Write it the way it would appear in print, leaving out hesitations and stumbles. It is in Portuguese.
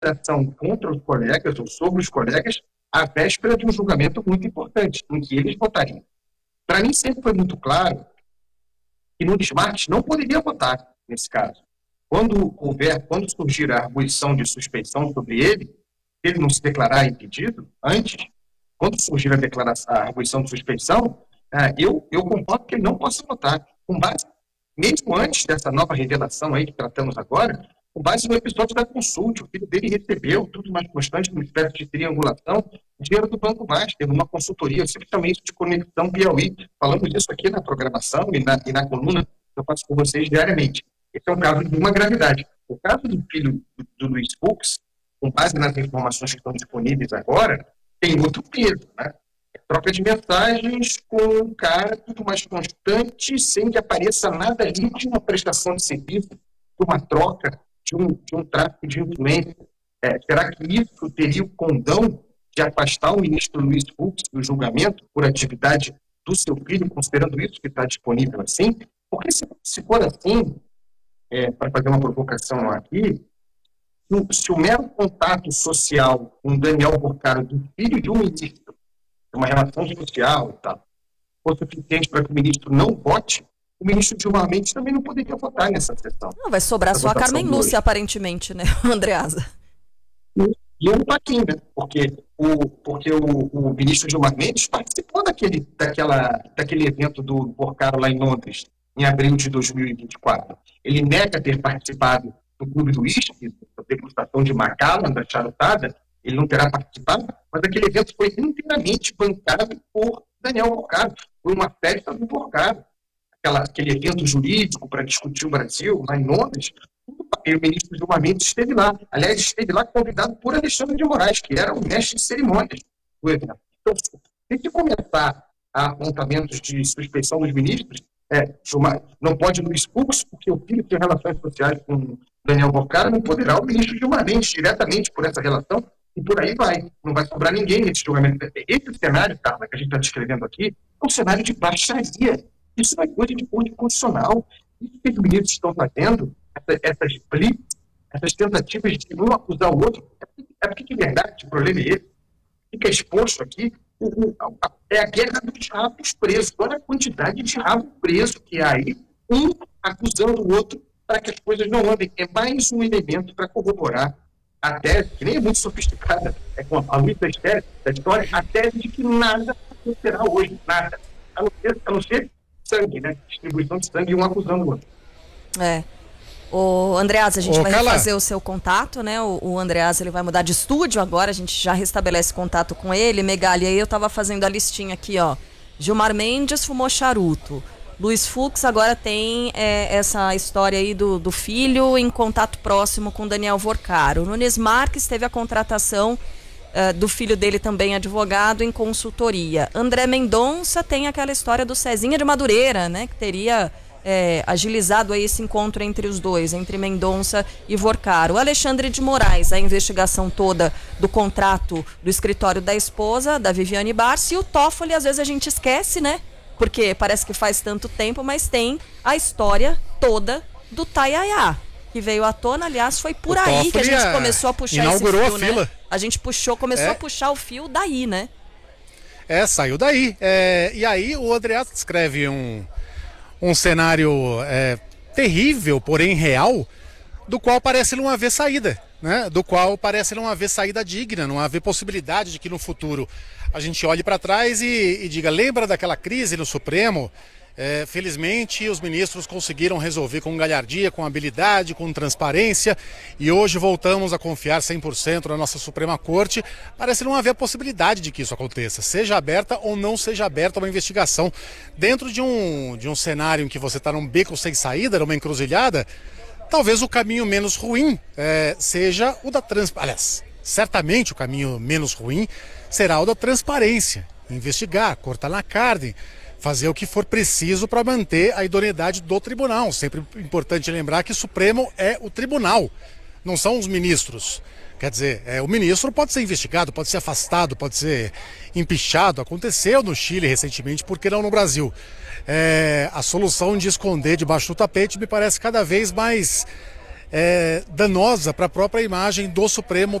ação contra os colegas ou sobre os colegas à véspera de um julgamento muito importante, em que eles votariam. Para mim sempre foi muito claro que Nunes Marques não poderia votar nesse caso. Quando surgir a arguição de suspeição sobre ele, se ele não se declarar impedido, antes, quando surgir a arguição de suspeição, eu concordo que ele não possa votar. Com base, mesmo antes dessa nova revelação aí que tratamos agora, com base no episódio da consulta, o filho dele recebeu, tudo mais constante, uma espécie de triangulação, dinheiro do Banco Master, numa consultoria, eu sempre chamei isso de Conexão Piauí. Falamos disso aqui na programação e na coluna que eu faço com vocês diariamente. Esse é um caso de uma gravidade. O caso do filho do Luiz Fux, com base nas informações que estão disponíveis agora, tem outro peso, né? É troca de mensagens com um cara tudo mais constante, sem que apareça nada ali de uma prestação de serviço, de uma troca, de um tráfico de influência. Será que isso teria o condão de afastar o ministro Luiz Fux do julgamento por atividade do seu filho, considerando isso que está disponível assim? Porque se for assim, para fazer uma provocação aqui, se o mero contato social com Daniel Porcaro, do filho de um ministro, uma relação social e tal, fosse suficiente para que o ministro não vote, o ministro Gilmar Mendes também não poderia votar nessa sessão. Não, vai sobrar só a Carmen Lúcia, aparentemente, né, Andreasa? E eu não estou aqui, né? Porque o ministro Gilmar Mendes participou daquele evento do Porcaro lá em Londres, em abril de 2024. Ele nega ter participado do Clube do Uísque, da degustação de Macallan, da charutada, ele não terá participado, mas aquele evento foi inteiramente bancado por Daniel Porcaro. Foi uma festa do Porcaro. Aquele evento jurídico para discutir o Brasil, lá em Londres, o ministro Gilmar Mendes esteve lá. Aliás, esteve lá convidado por Alexandre de Moraes, que era o mestre de cerimônias do evento. Então, tem que começar a apontamentos de suspeição dos ministros. Não pode Luiz Fux, porque o filho tem relações sociais com Daniel Porcaro, não poderá o ministro Gilmar Mendes diretamente por essa relação, e por aí vai. Não vai sobrar ninguém nesse julgamento. Esse cenário, Carla, que a gente está descrevendo aqui, é um cenário de baixaria. Isso não é coisa de ponto constitucional. Isso que os ministros estão fazendo, essas blitz, essas tentativas de um acusar o outro, porque de verdade o problema é esse. Fica exposto aqui, é a guerra dos rabos presos. Olha a quantidade de rabo preso que há aí, um acusando o outro para que as coisas não andem. É mais um elemento para corroborar a tese, que nem é muito sofisticada, com a luz da história, a tese de que nada acontecerá hoje, nada. A não ser sangue, né? Distribuição de sangue, um acusando o outro. O Andreasa, a gente vai fazer o seu contato, né? O Andreasa, ele vai mudar de estúdio agora, a gente já restabelece contato com ele. Megali, aí eu tava fazendo a listinha aqui, ó. Gilmar Mendes fumou charuto. Luiz Fux agora tem essa história aí do filho em contato próximo com Daniel Porcaro. Nunes Marques teve a contratação do filho dele também advogado em consultoria. André Mendonça tem aquela história do Cezinha de Madureira, né? Que teria agilizado aí esse encontro entre os dois, entre Mendonça e Porcaro. Alexandre de Moraes, a investigação toda do contrato do escritório da esposa, da Viviane Barsi, e o Toffoli, às vezes a gente esquece, né? Porque parece que faz tanto tempo, mas tem a história toda do Tayaya, que veio à tona. Aliás, foi por aí que a gente começou a puxar esse fio, inaugurou a fila. Né? A gente começou a puxar o fio daí, né? Saiu daí. E aí o Andreasa descreve um cenário terrível, porém real, do qual parece não haver saída, né? Do qual parece não haver saída digna, não haver possibilidade de que no futuro a gente olhe para trás e diga, lembra daquela crise no Supremo? Felizmente os ministros conseguiram resolver com galhardia, com habilidade, com transparência, e hoje voltamos a confiar 100% na nossa Suprema Corte. Parece não haver a possibilidade de que isso aconteça, seja aberta ou não seja aberta uma investigação. Dentro de um cenário em que você está num beco sem saída, numa encruzilhada, talvez o caminho menos ruim seja o da transparência. Aliás, certamente o caminho menos ruim será o da transparência. Investigar, cortar na carne, fazer o que for preciso para manter a idoneidade do tribunal. Sempre importante lembrar que o Supremo é o tribunal, não são os ministros. Quer dizer, o ministro pode ser investigado, pode ser afastado, pode ser empichado. Aconteceu no Chile recentemente, por que não no Brasil? A solução de esconder debaixo do tapete me parece cada vez mais danosa para a própria imagem do Supremo